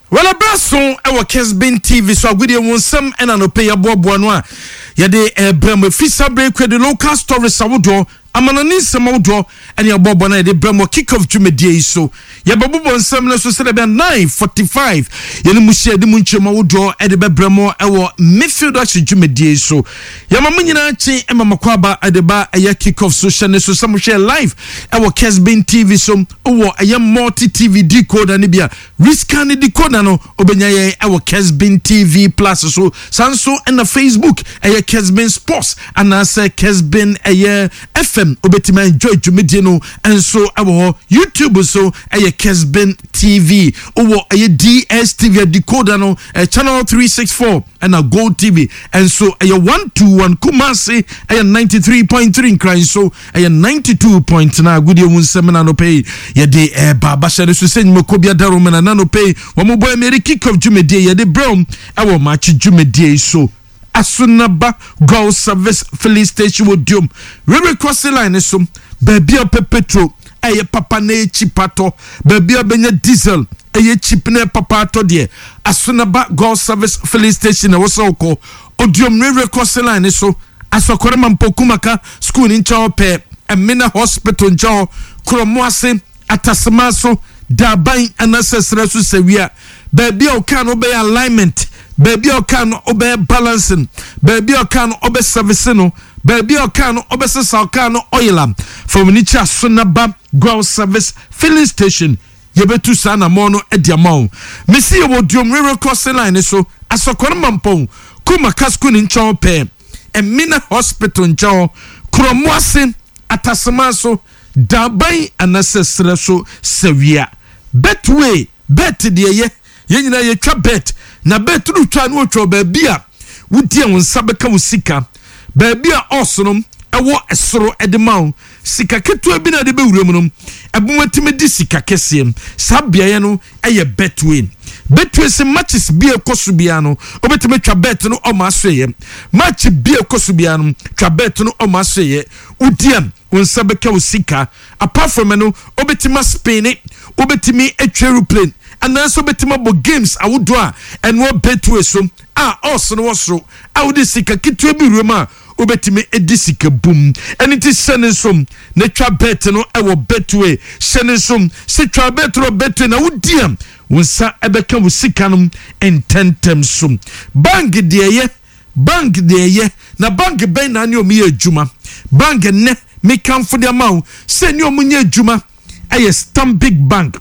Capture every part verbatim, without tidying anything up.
Well, a brasso, our Kesbin T V, so good you some and an pay a bob one. Yade a Bremo Fisa break with the local stories. Sawodo, Amanani Samodo, and your bob one the Bremo kick off Jumedi. So, Yababu and some so said about nine forty five. Yenimusia de Munche Maudo, Edebe Bremo, our midfield actually Jumedi. So, Yamamuninachi, Emma Makwaba, Adeba, a kick off so Shane, so some share live, our Kesbin T V, so, oh, a young multi T V decoder, Nibia, Riscani decoder. No obenyaye our Kesbin T V plus so sanso and the Facebook eye Kesbin Sports and I say Kesbin eye F M obetima enjoy jumedi no and so our YouTube so eye Kesbin T V owo eye D S T V decoder no uh, channel three sixty-four and a Gold T V and so eye one twenty-one Kumasi eye ninety-three point three crime so eye ninety-two point nine good you seminar no pay ye de eh baba share so say mokobia daroma na no pay wo boy Mary kick off Jumedi ye de brown our match Jumedi so Asunaba Gold Service Filling Station Wodium River Crossing Line so baby o petrol eye papa na chipato baby o benya diesel eye chip na papa to de Asunaba Gold Service Filling Station na so ko Odium River Crossing Line so asokore mampokumaka school in Chaope Emina Hospital Njao Kromoase Atasamaso Dabai anasesra so sewia baby o kan obey alignment baby o kan obey balancing baby o kan obey servicing no baby o kan obey sesa kan oilam from nicha Sunaba Gold Service Filling Station yebetu sana mono ediamon mesi wodiom river crossing line so asokore mampon kuma kasku ni nchon pe Emina Hospital njao kromoase atasamaso dabai anasesra so sewia Betway, bet de ye, ye na ye twa bet, na bet no twa no twa baabia, wudi an sabeka musika, baabia osonom, ewo esoro edemaw, sika ketua bi na de bewuram no, ebumwatime di sika kesiem, sabia ye no eye Betway. Betway se matches bi ekosu bia no, obetime twa bet no o ma so ye. Match bi ekosu bia no, twa bet no o ma so ye. Udiam unsabeka usika, apart from no, obetima Spain obetimi aeroplane and also betima bo games awudo a and what Betway so ah also no so awudi sika kitwe bi rema obetimi edisika boom and it is senesum na twa bet no ewo Betway senesum se twa bet ro Betway na wudiam wonsa ebeka usika no ententem sum bank de ye bank de ye na bank ben na ne omi adwuma bank ne me kan for the amount se ne omunye adwuma aye Stanbic Bank.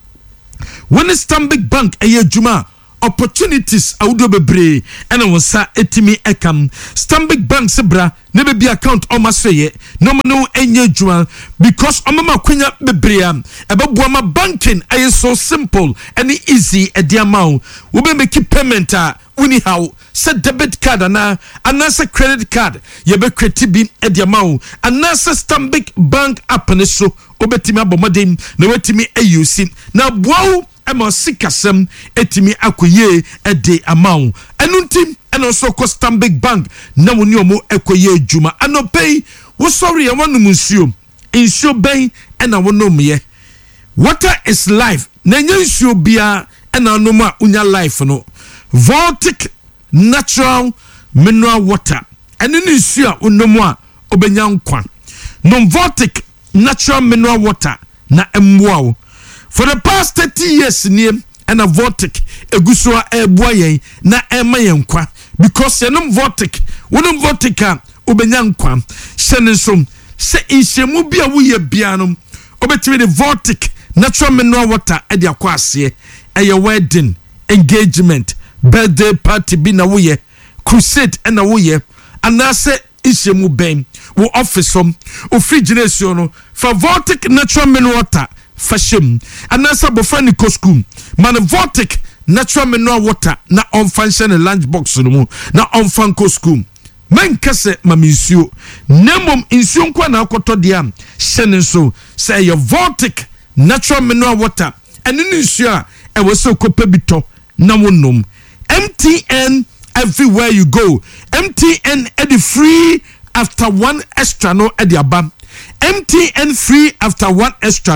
When it's Stanbic Bank aye juma opportunities awudo bebre ena wonsa etimi ekam Stanbic Bank sebra ne be account o maseye no no enye juma because omama kwenya bebre am ebeboa ma banking aye so simple and easy e dia maw wo be make payment a uni how se debit card ana ana se credit card ye be kreti bi e dia maw ana se Stanbic Bank app ne so obetimi abomodem na wetimi ayusi na boawo ema sikasem etimi akoye ede amaw enuntim eno so ko Stanbic Bank na woni omo ekoye adwuma anopei wo sorry e wonu nsuo nsuo ben ena wonom ye water is life na nsuo bia ena onom a unya life no Voltic natural mineral water eno nsuo a onom a obenya nkwa non Voltic natural mineral water na emwa for the past thirty years near and a Voltic egusua ebua yen na ema yen kwa because yenum Voltic wonum Voltica obenya nkwa hyensom se inhyemu bia wo ye bia no obetimi the Voltic natural mineral water e de akwase eye wedding engagement birthday party bi na wo ye crusade na wo ye anase inhyemu ben wo office om o frigiration no for Voltic natural mineral water fashion anasa bofani ko school man Voltic natural mineral water na on function lunch box no mu na on fan ko school men kase mamisio nemom insio nkwa na akoto dia hyene so say your Voltic natural mineral water enu insio a e wo so ko pebito na wonom M T N everywhere you go M T N edi free after one extra no edi abam M T N free after one extra no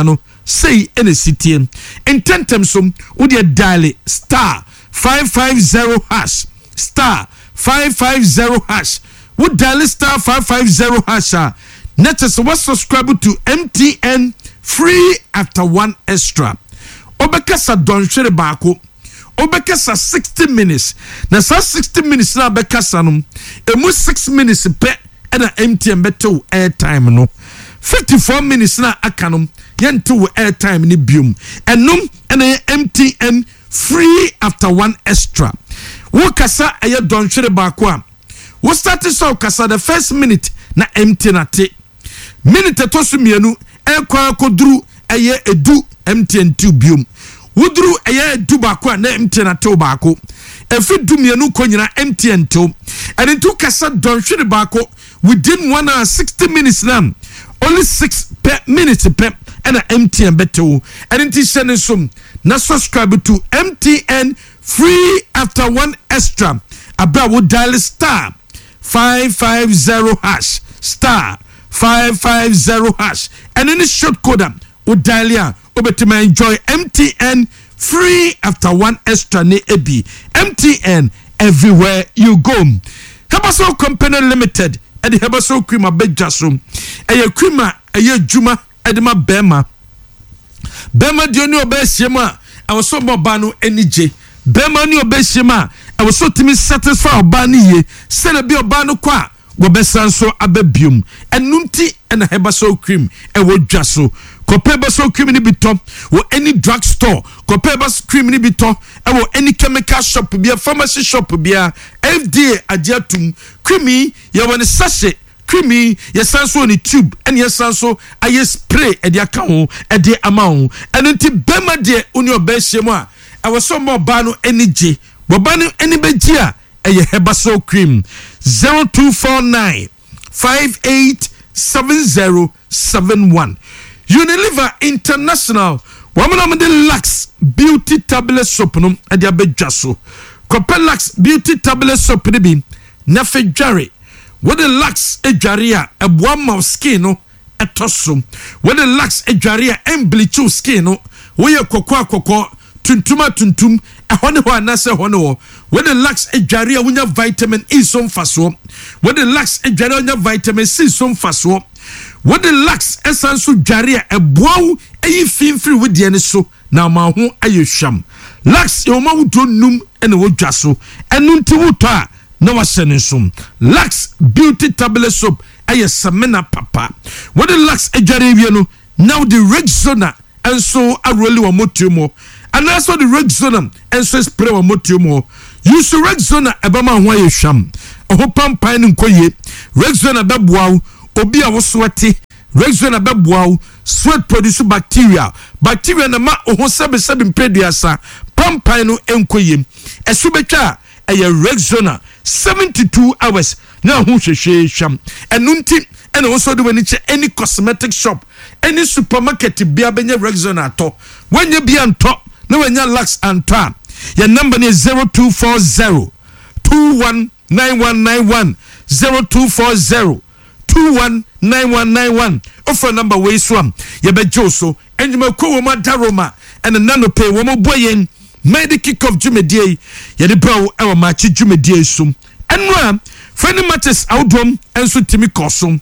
say ene sitie intentem so wo de dial star five five zero hash star five five zero hash wo dial star five five zero hash net is what subscribe to M T N free after one extra obekasa donhwere baako obekasa sixty minutes na sa sixty minutes na bekasa no emu six minutes pe na M T N beto airtime no fifty-four minutes na akanom yento airtime ni biom enum na M T N free after one extra wo kasa aye donhwere baako a wo start so kasa the first minute na M T N ate minute to so mienu ekwa akoduru aye edu M T N two biom wuduru aye edu baako na M T N ate baako efi du mienu ko nyina M T N to and into kasa donhwere baako within one hour sixty minutes now only six per minute per and M T N beto and into sending some na subscribe to M T N free after one extra about wo dial star five five zero hash star five five zero hash and any short code wo dial ya obetima enjoy M T N free after one extra ne ebi M T N everywhere you go. Hebaso Company Limited and the Hebaso cream a big jasum a ye cream a ye juma edema bema bema dionio besima I was so mobano any j bema ni obesima I was so timid satisfied bani ye send a be obano kwa wabesanso abebium and nunti and a Hebaso cream a wood jasso Kopebaso cream ni bito or any drug store Kopebas cream ni bito or any chemical shop be a pharmacy shop be a F D A adiatum creamy ya wane sachet creamy ya sanso ni tube and ya sanso aye spray e dia ka ho e dia amount and nti bema de oni obehye mu a I was so more bano any j bobano any beji a e Hebaso cream zero two four nine five eight seven zero seven one Unilever International woman am the Lux beauty tablet soap no e dia bedwaso Copelax beauty tablet soap ni bi na fedware what the Lux edware a eboa ma skin no etoso what the Lux edware a embleach skin no wo ye kokko akokko tuntuma tuntum ehone ho anase hone ho what the Lux edware a wonya vitamin E so mfaso what the Lux edware wonya vitamin C so mfaso what the Lux essence dware a eboa eyi finfiri wo de ne so na ma ho ayehwam Lux yo ma wo num ene wo dwaso enu nti wo to a na wa sene sum Lux beauty tablet soap aye semena papa what the Lux edware wie no now the Rexona enso aroli wa motumo and also the Rexona enso spray wa motumo use Rexona ebama ho ayehwam oho pampan nkoye Rexona beboa obi a wo swati Rexona beboa sweat produce bacteria bacteria na ma oho sebe sebe mpreduasa pampan no enkoye esu betwa eye Rexona seventy-two hours na ho hwehwe hwam enunti ena wo so de wani che any cosmetic shop any supermarket bia benye Rexona to wanye bia nto na wanya Lux anto your number is zero two four zero two one nine one nine one zero two four zero two one nine one nine one offer number we swam ye bejo so enjuma ko wo ma daroma and nano pay wo mo boyen medical kick off jumedie ye de bro e wo ma chi jumedie sum enwa friendly matches outdom enso timi kosum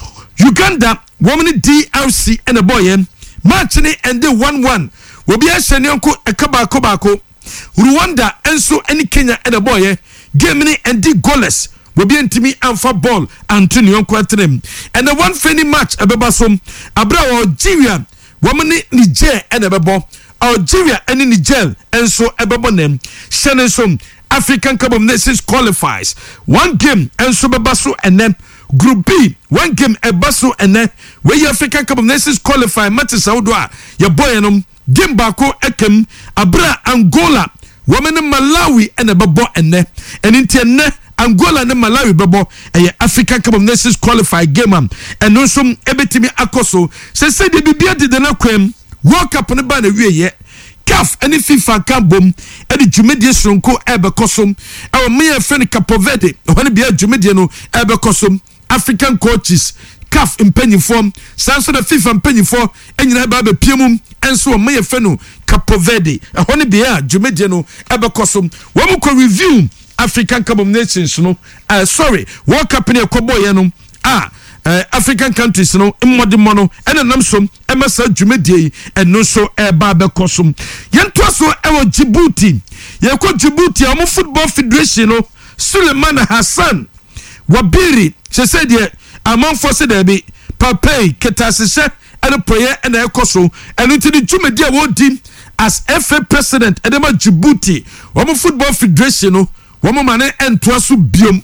Uganda woman D R C and a boy match ni ende one one wo bia hyene nko ekaba ko bako Rwanda enso any Kenya and a boy game ni endi goalless we be ntimi amfa ball Antonio Kwatrem and the one friendly match abebasom abra Algeria woman Niger and abebo Algeria and Niger enso ebebo nem shenesom African Cup of Nations qualifies one game enso bebaso and then Group B one game ebaso and then where African Cup of Nations qualify matches outdoor your boy enum game bako ekem abra Angola woman Malawi and abebo and then and interne Angola and Malawi bebo a African Cup of Nations qualify game am and no some ebetimi akoso se se de bibia de na kwam World Cup ne ba na wie ye C A F and FIFA kan bom e de dwumedie sonko ebe kosom e o me e friend Capo Verde o ne bia dwumedie no ebe kosom African coaches C A F impanyifo sanso na FIFA impanyifo enyina ba be piemum enso me ye fe no Cape Verde ehɔ ne bia dwumedie no ebekoso wo mo ko review African Cup of Nations no uh, sorry World Cup ne ekobo ye no ah uh, African countries no mmodimo no ene nam som emasa dwumedie eno so eba bekoso yento so ewo Djibouti ye ko Djibouti amo football federation no Suleiman Hassan Wabiri se se de amanfo se de bi papay ketasese ene proye ene ekoso eno ti di dwumedie wo di as F A president edema Djibouti amo football federation no womo mane entoa so biom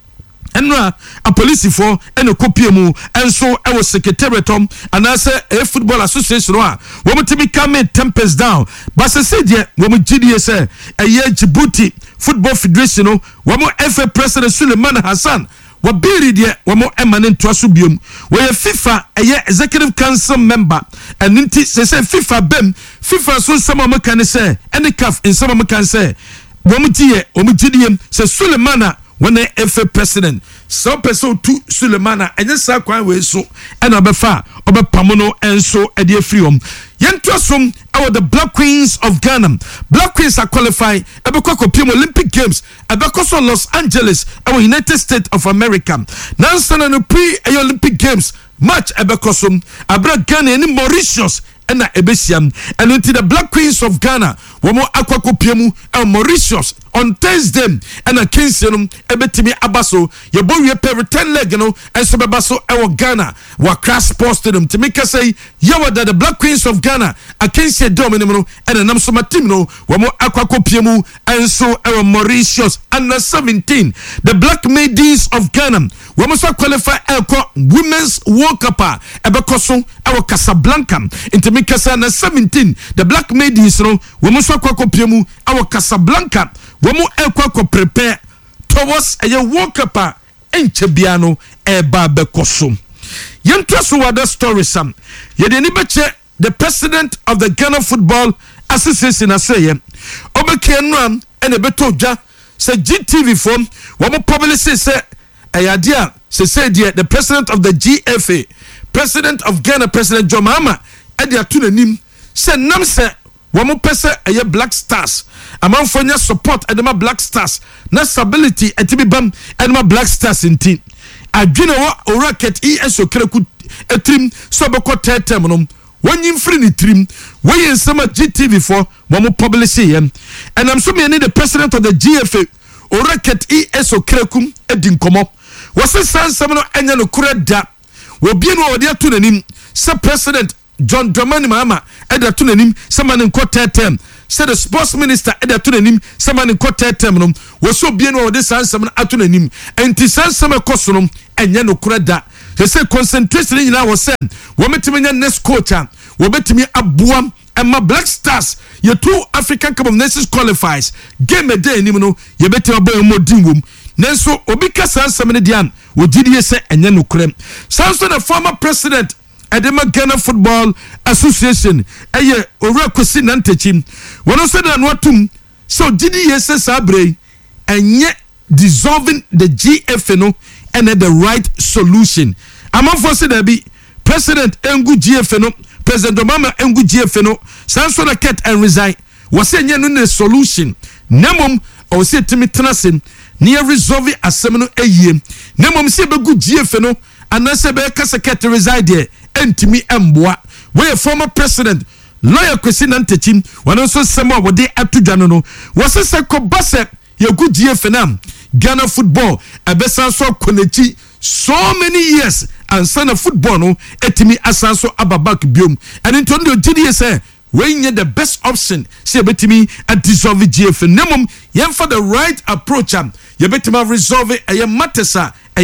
enra a police for ene kopie mu enso e wo secretariatom anase a football association a womo timi come tempest down but se se de womo gidie se eye Djibouti football federation no womo F A president Suleiman Hassan Wabiri de womo emane entoa so biom we FIFA eye executive council member eninti se se FIFA bem FIFA so sama meka se ene C A F in sama meka se womutie omugidiem se Sulemana wona F A president so person to Sulemana enye sa kwan we so ena obefa obepamo no enso ede afriom yentosom our the Black Queens of Ghana. Black Queens are qualified ebekwa kopiem Olympic Games ebekoso Los Angeles our United States of America nansana no pre Olympic Games match ebekoso abra Ghana ni Mauritius ena ebesiam eno nti the Black Queens of Ghana womo akwakopiemu el Mauritius on Thursday ena kinsienum ebetimi abaso yebo wie per ten leg no enso bebaso ewo Ghana wa crash post them to make us say yawa that the Black Queens of Ghana akinsie dominum no ena nam so matim no womo akwakopiemu enso ewo Mauritius under seventeen the Black Maidens of Ghana womo so qualify elko Women's World Cup ebekoso ewo Casablanca into make us under seventeen the Black Maidens no womo so akwakopiemu ewo Casablanca womo ekwa prepare towards a World Cup enchebiano eba bekoso yentraso wada story sam yede ni beche the president of the Ghana Football Association aseye obeke no ene beto dwa se G T V form womo publish se ayadia se say the president of the G F A president of Ghana President John Mahama ade atunanim se nam se womo pese eye Black Stars amanfonya support edema Black Stars na stability etibi bam edema Black Stars inti adwene wo rocket E S O kreku etrim so beko tetem no wonyim free ni trim we yensama G T V for womo publish yem and I'm so me the president of the G F A o rocket E S O kreku edi nkomo wo se sansam no enya no kureda wo bie no ode ato nanim se president John Dramani Mahama eda to nanim sama ne nkota term said the sports minister eda to nanim sama ne nkota term no wo so bie no ode sansam ato nanim enti sansam ekoso no enye no kureda se se concentration nyina wo se wo metimi nya next coach wo betimi aboam Emma Black Stars ye two African Cup of Nations qualifies game a day nim no ye betimi aboam modin wom nenso obi ka sansam ne dian wo gidie se enye no kurem sanso the former president Edema Ghana Football Association eye owura Kwesi Nantachim wono se na noatum so didi yese sabre enye dissolving the G F A no and the right solution amanfo se da bi president engu G F A no president Obama engu G F A no sanso na ket and resign was enye no ne solution nemom o se timi trasen ne resolve asem no eyie nemom se begu G F A no anase be ka secretary reside there entimi emboa we a former president lawyer Kwesi Nantachim wano so sema wode atudwano no wose se ko base ye gu G F N Ghana football ebesa so konechi so many years and sana football no etimi asanso ababak biom and into ndo gidi say we nye the best option say betimi a dissolve G F N nemom yen for the right approach am ye betimi resolve a matesa